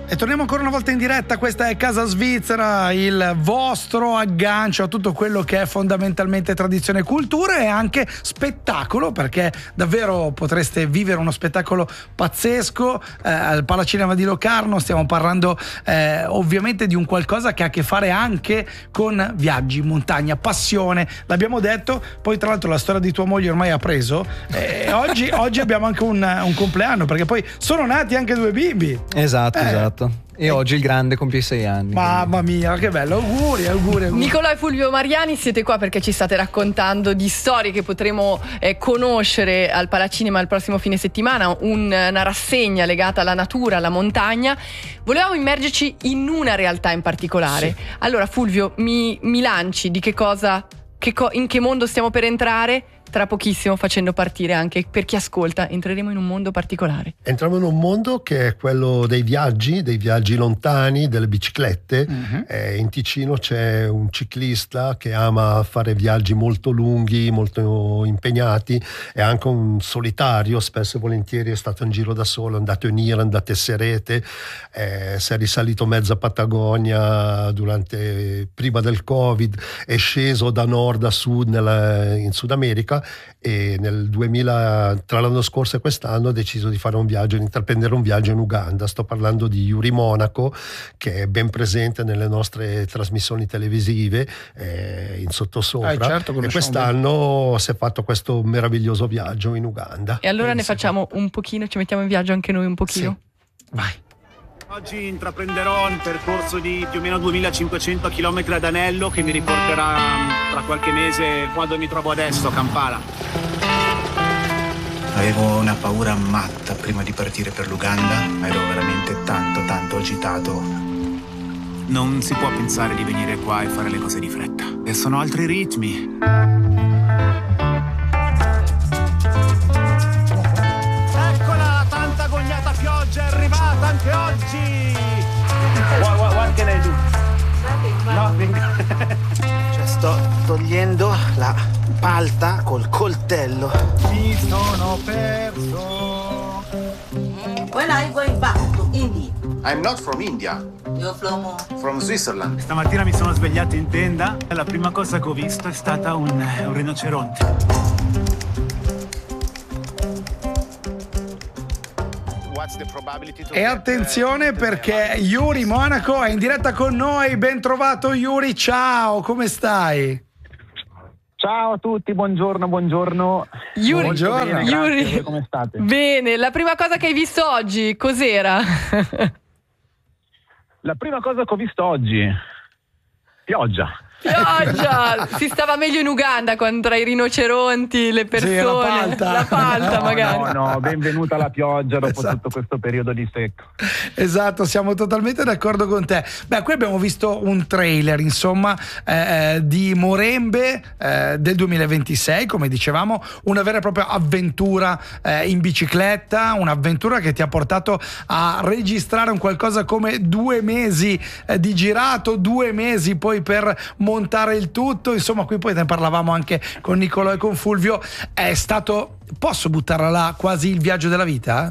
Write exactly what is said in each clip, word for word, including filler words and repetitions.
E torniamo ancora una volta in diretta, questa è Casa Svizzera, il vostro aggancio a tutto quello che è fondamentalmente tradizione e cultura e anche spettacolo, perché davvero potreste vivere uno spettacolo pazzesco eh, al Palacinema di Locarno. Stiamo parlando eh, ovviamente di un qualcosa che ha a che fare anche con viaggi, montagna, passione, l'abbiamo detto. Poi tra l'altro la storia di tua moglie ormai ha preso e oggi, oggi abbiamo anche un, un compleanno, perché poi sono nati anche due bimbi. Esatto, eh. esatto. E oggi il grande compie sei anni. Mamma mia, che bello, auguri, auguri, auguri. Nicolò e Fulvio Mariani, siete qua perché ci state raccontando di storie che potremo eh, conoscere al Palacinema il prossimo fine settimana, un, una rassegna legata alla natura, alla montagna. Volevamo immergerci in una realtà in particolare. Sì. Allora Fulvio, mi, mi lanci di che cosa, che co- in che mondo stiamo per entrare? Tra pochissimo, facendo partire anche per chi ascolta, entreremo in un mondo particolare. Entriamo in un mondo che è quello dei viaggi, dei viaggi lontani, delle biciclette. Uh-huh. Eh, in Ticino c'è un ciclista che ama fare viaggi molto lunghi, molto impegnati, è anche un solitario, spesso e volentieri è stato in giro da solo, è andato in Iran, da Tesserete, eh, si è risalito mezza Patagonia durante, prima del Covid, è sceso da nord a sud nella, in Sud America. E nel duemila, tra l'anno scorso e quest'anno, ha deciso di fare un viaggio, di intraprendere un viaggio in Uganda. Sto parlando di Yuri Monaco, che è ben presente nelle nostre trasmissioni televisive eh, in sottosopra. Eh, certo, e quest'anno si è fatto questo meraviglioso viaggio in Uganda. E allora ne facciamo un pochino, ci mettiamo in viaggio anche noi un pochino? Sì. Vai. Oggi intraprenderò un percorso di più o meno duemilacinquecento chilometri ad anello che mi riporterà tra qualche mese quando mi trovo adesso a Kampala. Avevo una paura matta prima di partire per l'Uganda, ma ero veramente tanto tanto agitato. Non si può pensare di venire qua e fare le cose di fretta. E sono altri ritmi. È arrivata anche oggi. What, what, what can I do? Nothing. Cioè sto togliendo la palta col coltello. Mi sono perso. When are you going back to India? I'm not from India. You're from From Switzerland. Stamattina mi sono svegliato in tenda e la prima cosa che ho visto è stata un, un rinoceronte. E attenzione perché Yuri Monaco è in diretta con noi. Ben trovato Yuri, ciao, come stai? Ciao a tutti, buongiorno, buongiorno. Yuri, buongiorno. Bene, Yuri. grazie, come state? Bene, la prima cosa che hai visto oggi cos'era? La prima cosa che ho visto oggi, pioggia. Pioggia! Si stava meglio in Uganda con tra i rinoceronti, le persone, sì, la palta, la palta no, magari. No, no, benvenuta la pioggia dopo esatto. tutto questo periodo di secco. Esatto, siamo totalmente d'accordo con te. Beh, qui abbiamo visto un trailer, insomma, eh, di Morembe eh, del duemilaventisei, come dicevamo, una vera e propria avventura eh, in bicicletta, un'avventura che ti ha portato a registrare un qualcosa come due mesi eh, di girato, due mesi poi per montare il tutto. Insomma, qui poi ne parlavamo anche con Nicolò e con Fulvio. È stato, posso buttarla là, quasi il viaggio della vita?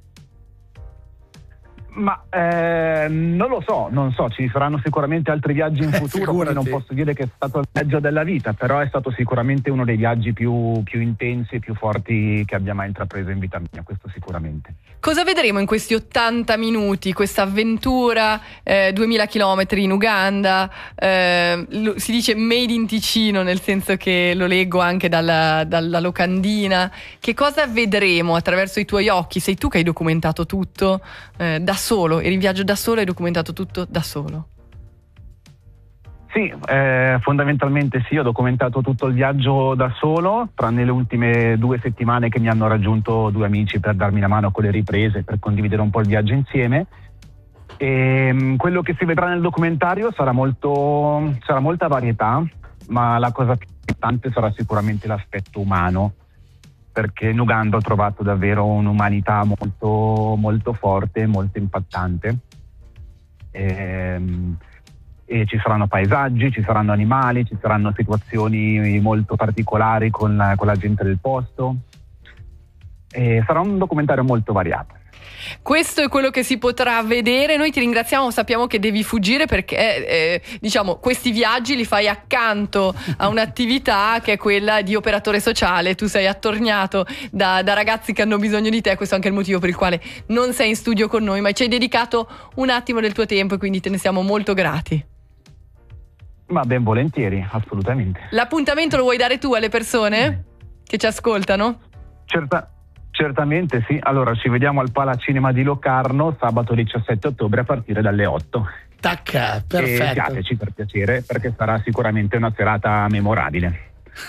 Ma eh, non lo so, non so, ci saranno sicuramente altri viaggi in futuro, quindi non posso dire che è stato il viaggio della vita, però è stato sicuramente uno dei viaggi più, più intensi e più forti che abbia mai intrapreso in vita mia, questo sicuramente. Cosa vedremo in questi ottanta minuti, questa avventura, eh, duemila chilometri in Uganda, eh, lo, si dice made in Ticino, nel senso che lo leggo anche dalla, dalla locandina. Che cosa vedremo attraverso i tuoi occhi? Sei tu che hai documentato tutto eh, da solo, eri in viaggio da solo e hai documentato tutto da solo? Sì, eh, fondamentalmente sì, ho documentato tutto il viaggio da solo, tranne le ultime due settimane che mi hanno raggiunto due amici per darmi la mano con le riprese, per condividere un po' il viaggio insieme. E quello che si vedrà nel documentario sarà molto, sarà molta varietà, ma la cosa più importante sarà sicuramente l'aspetto umano, perché in Uganda ho trovato davvero un'umanità molto, molto forte, molto impattante. E, e ci saranno paesaggi, ci saranno animali, ci saranno situazioni molto particolari con la, con la gente del posto. E sarà un documentario molto variato. Questo è quello che si potrà vedere. Noi ti ringraziamo, sappiamo che devi fuggire perché eh, diciamo questi viaggi li fai accanto a un'attività che è quella di operatore sociale. Tu sei attorniato da, da ragazzi che hanno bisogno di te, questo è anche il motivo per il quale non sei in studio con noi, ma ci hai dedicato un attimo del tuo tempo e quindi te ne siamo molto grati. Ma ben volentieri, assolutamente. L'appuntamento lo vuoi dare tu alle persone che ci ascoltano? Certa- certamente sì. Allora ci vediamo al Palacinema di Locarno sabato diciassette ottobre a partire dalle otto. Tacca, perfetto. E siateci per piacere, perché sarà sicuramente una serata memorabile.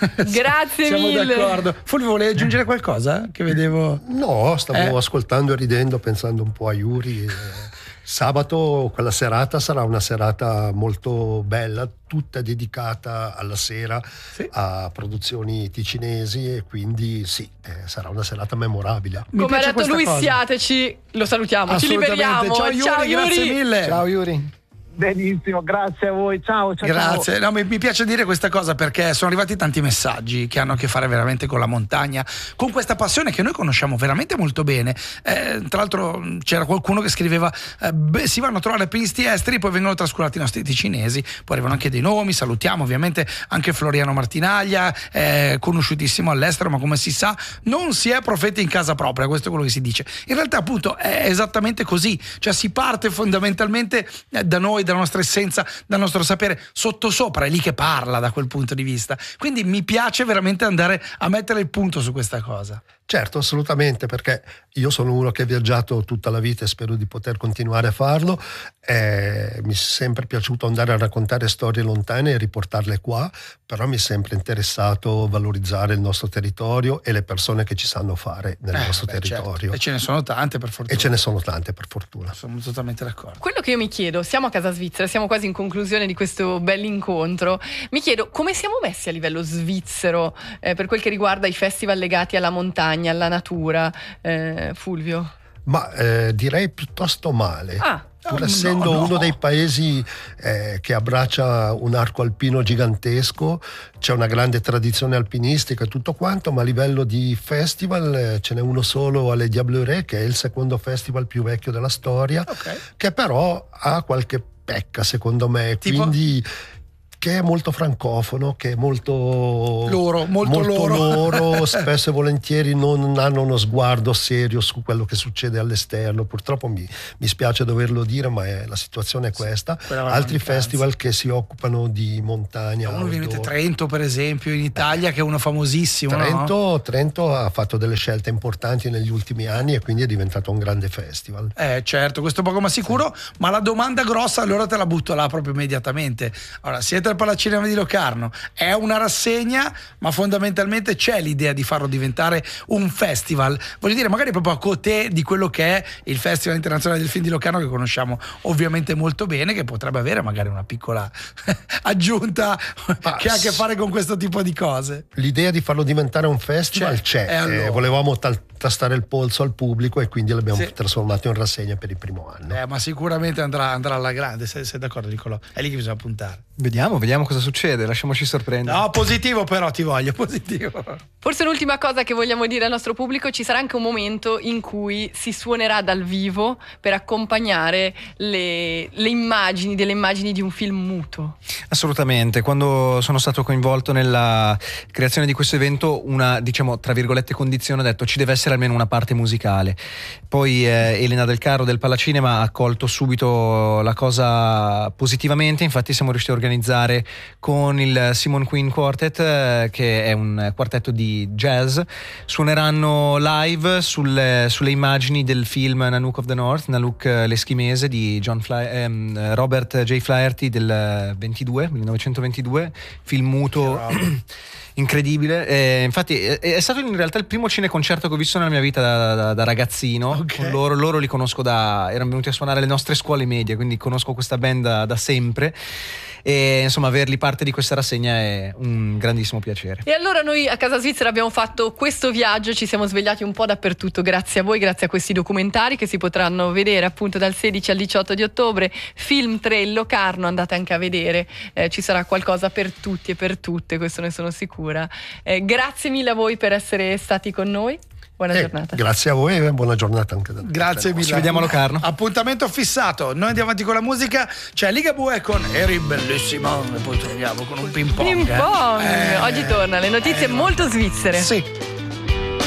Grazie Siamo mille. d'accordo. Fulvio, volevi aggiungere qualcosa? Che vedevo. No, stavo Eh? ascoltando e ridendo, pensando un po' a Yuri. Eh, sabato, quella serata sarà una serata molto bella, tutta dedicata alla sera, Sì. a produzioni ticinesi, e quindi sì, eh, sarà una serata memorabile. Mi Come ha piace detto questa lui, cosa. siateci, lo salutiamo, ci Assolutamente. liberiamo. Ciao Yuri, Ciao, grazie Yuri. mille. Ciao Yuri. Benissimo, grazie a voi, ciao ciao. Grazie, ciao. no, mi, mi piace dire questa cosa perché sono arrivati tanti messaggi che hanno a che fare veramente con la montagna, con questa passione che noi conosciamo veramente molto bene. Eh, tra l'altro c'era qualcuno che scriveva eh, beh, si vanno a trovare alpinisti esteri, poi vengono trascurati i nostri ticinesi, poi arrivano anche dei nomi, salutiamo ovviamente anche Floriano Martinaglia, eh, conosciutissimo all'estero, ma come si sa non si è profeti in casa propria, questo è quello che si dice. In realtà appunto è esattamente così, cioè si parte fondamentalmente eh, da noi, dalla nostra essenza, dal nostro sapere, sottosopra è lì che parla da quel punto di vista, quindi mi piace veramente andare a mettere il punto su questa cosa. Certo, assolutamente, perché io sono uno che ha viaggiato tutta la vita e spero di poter continuare a farlo. Eh, mi è sempre piaciuto andare a raccontare storie lontane e riportarle qua, però mi è sempre interessato valorizzare il nostro territorio e le persone che ci sanno fare nel Eh, nostro beh, territorio. certo. E ce ne sono tante, per fortuna. E ce ne sono tante, per fortuna. Sono totalmente d'accordo. Quello che io mi chiedo, siamo a casa svizzera, siamo quasi in conclusione di questo bell'incontro, mi chiedo come siamo messi a livello svizzero eh, per quel che riguarda i festival legati alla montagna, alla natura, eh, Fulvio? Ma eh, direi piuttosto male. Ah, Pur no, essendo no. uno dei paesi eh, che abbraccia un arco alpino gigantesco, c'è una grande tradizione alpinistica e tutto quanto, ma a livello di festival eh, ce n'è uno solo alle Diablerets, che è il secondo festival più vecchio della storia, Ok. che però ha qualche pecca secondo me, Tipo? quindi che è molto francofono, che è molto Loro, molto loro. loro, spesso e volentieri non hanno uno sguardo serio su quello che succede all'esterno. Purtroppo mi, mi spiace doverlo dire, ma è, la situazione è questa. quella è una Altri mancanza. festival che si occupano di montagna, Uno viene outdoor. Trento per esempio in Italia, che è uno famosissimo, no? Trento, Trento ha fatto delle scelte importanti negli ultimi anni e quindi è diventato un grande festival. Eh certo, questo poco ma sicuro, ma la domanda grossa allora te la butto là proprio immediatamente. Allora, siete al Palacinema di Locarno, è una rassegna, ma fondamentalmente c'è l'idea di farlo diventare un festival, voglio dire magari proprio a côté di quello che è il Festival Internazionale del Film di Locarno, che conosciamo ovviamente molto bene, che potrebbe avere magari una piccola aggiunta Ma che ha a che fare con questo tipo di cose. L'idea di farlo diventare un festival C'è, c'è, e allora? Eh, volevamo tal- tastare il polso al pubblico e quindi l'abbiamo Sì. trasformato in rassegna per il primo anno. Eh, ma sicuramente andrà, andrà alla grande, sei, sei d'accordo Nicolò? È lì che bisogna puntare. Vediamo, vediamo cosa succede, lasciamoci sorprendere. No, positivo però ti voglio, positivo. Forse l'ultima cosa che vogliamo dire al nostro pubblico, ci sarà anche un momento in cui si suonerà dal vivo per accompagnare le, le immagini, delle immagini di un film muto. Assolutamente, quando sono stato coinvolto nella creazione di questo evento, una, diciamo, tra virgolette condizione, ho detto ci deve essere almeno una parte musicale. Poi eh, Elena Del Carro del Palacinema ha accolto subito la cosa positivamente, infatti siamo riusciti a organizzare con il Simon Queen Quartet, eh, che è un quartetto di jazz, suoneranno live sulle, sulle immagini del film Nanook of the North, Nanook l'Eschimese di John Fly, ehm, Robert J. Flaherty del ventidue, millenovecentoventidue, film muto incredibile. Eh, infatti è, è stato in realtà il primo cineconcerto che ho visto nella mia vita da, da, da ragazzino. Ok. Con loro, loro li conosco da, erano venuti a suonare alle nostre scuole medie, quindi conosco questa band da, da sempre. E insomma averli parte di questa rassegna è un grandissimo piacere. E allora noi a Casa Svizzera abbiamo fatto questo viaggio, ci siamo svegliati un po' dappertutto grazie a voi, grazie a questi documentari che si potranno vedere appunto dal sedici al diciotto di ottobre. Film tre Locarno, andate anche a vedere, eh, ci sarà qualcosa per tutti e per tutte, questo ne sono sicura. Eh, grazie mille a voi per essere stati con noi. Buona Eh, giornata. Grazie a voi e buona giornata anche da te. Grazie mille. Ci vediamo a Locarno. Appuntamento fissato. Noi andiamo avanti con la musica. C'è Ligabue con Eri bellissimo. E poi torniamo con un ping pong. Ping pong. Eh. Oggi torna le notizie Eh, molto svizzere. Sì.